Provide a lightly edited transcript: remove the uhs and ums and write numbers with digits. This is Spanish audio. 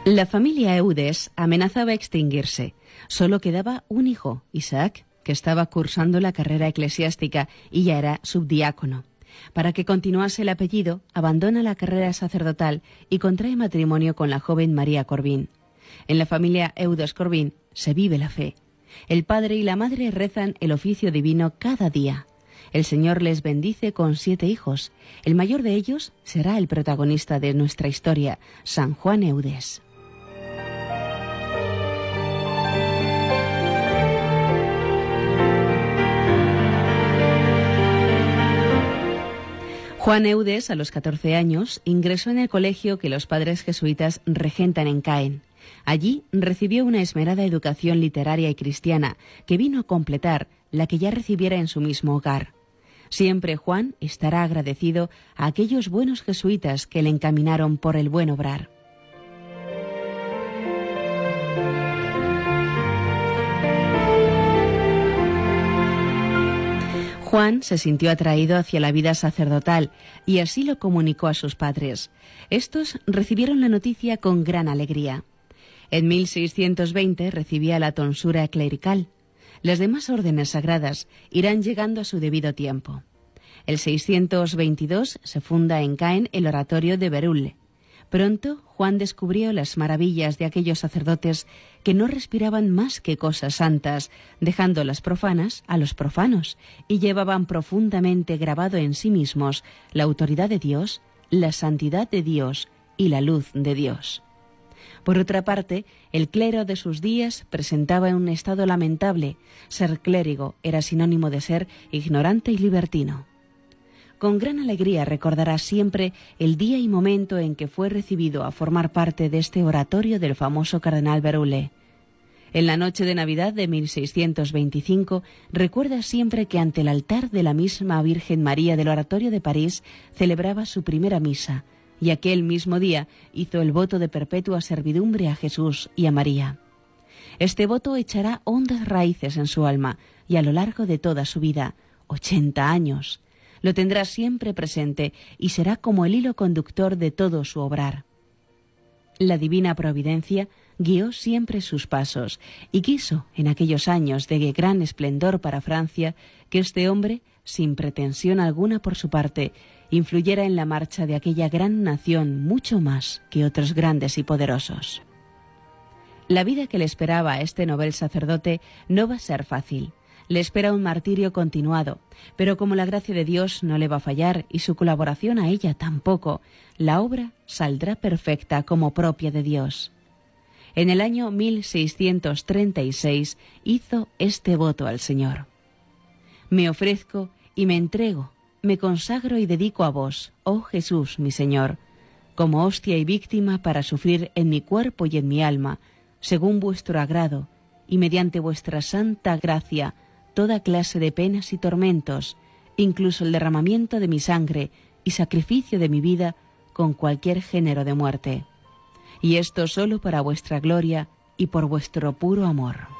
La familia Eudes amenazaba extinguirse. Solo quedaba un hijo, Isaac, que estaba cursando la carrera eclesiástica y ya era subdiácono. Para que continuase el apellido, abandona la carrera sacerdotal y contrae matrimonio con la joven María Corbin. En la familia Eudes Corbin se vive la fe. El padre y la madre rezan el oficio divino cada día. El Señor les bendice con 7 hijos. El mayor de ellos será el protagonista de nuestra historia, San Juan Eudes. Juan Eudes, a los 14 años, ingresó en el colegio que los padres jesuitas regentan en Caen. Allí recibió una esmerada educación literaria y cristiana que vino a completar la que ya recibiera en su mismo hogar. Siempre Juan estará agradecido a aquellos buenos jesuitas que le encaminaron por el buen obrar. Juan se sintió atraído hacia la vida sacerdotal y así lo comunicó a sus padres. Estos recibieron la noticia con gran alegría. En 1620 recibía la tonsura clerical. Las demás órdenes sagradas irán llegando a su debido tiempo. El 622 se funda en Caen el oratorio de Berulle. Pronto Juan descubrió las maravillas de aquellos sacerdotes que no respiraban más que cosas santas, dejando las profanas a los profanos, y llevaban profundamente grabado en sí mismos la autoridad de Dios, la santidad de Dios y la luz de Dios. Por otra parte, el clero de sus días presentaba un estado lamentable. Ser clérigo era sinónimo de ser ignorante y libertino. Con gran alegría recordará siempre el día y momento en que fue recibido a formar parte de este oratorio del famoso cardenal Berulle. En la noche de Navidad de 1625 recuerda siempre que ante el altar de la misma Virgen María del oratorio de París celebraba su primera misa, y aquel mismo día hizo el voto de perpetua servidumbre a Jesús y a María. Este voto echará hondas raíces en su alma y a lo largo de toda su vida, 80 años, lo tendrá siempre presente y será como el hilo conductor de todo su obrar. La divina providencia guió siempre sus pasos y quiso, en aquellos años de gran esplendor para Francia, que este hombre, sin pretensión alguna por su parte, influyera en la marcha de aquella gran nación mucho más que otros grandes y poderosos. La vida que le esperaba a este novel sacerdote no va a ser fácil. Le espera un martirio continuado, pero como la gracia de Dios no le va a fallar y su colaboración a ella tampoco, la obra saldrá perfecta como propia de Dios. En el año 1636 hizo este voto al Señor: «Me ofrezco y me entrego, me consagro y dedico a vos, oh Jesús, mi Señor, como hostia y víctima para sufrir en mi cuerpo y en mi alma, según vuestro agrado, y mediante vuestra santa gracia, toda clase de penas y tormentos, incluso el derramamiento de mi sangre y sacrificio de mi vida con cualquier género de muerte. Y esto solo para vuestra gloria y por vuestro puro amor».